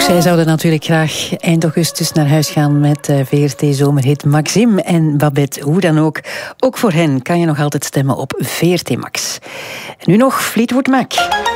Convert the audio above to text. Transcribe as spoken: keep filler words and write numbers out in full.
Zij zouden natuurlijk graag eind augustus naar huis gaan met V R T-zomerhit Maxime en Babette. Hoe dan ook, ook voor hen kan je nog altijd stemmen op V R T Max. En nu nog Fleetwood Mac.